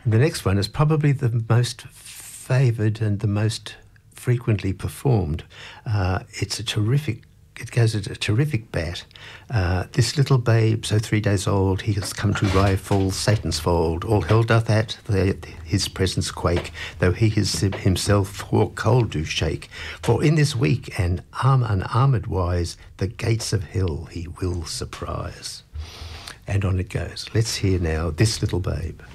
The next one is probably the most favoured and the most frequently performed. It goes at a terrific bat. This little babe, so 3 days old, he has come to rifle Satan's fold. All hell doth at his presence quake, though he himself for cold do shake. For in this weak and unarmoured wise, the gates of hell he will surprise. And on it goes. Let's hear now This Little Babe.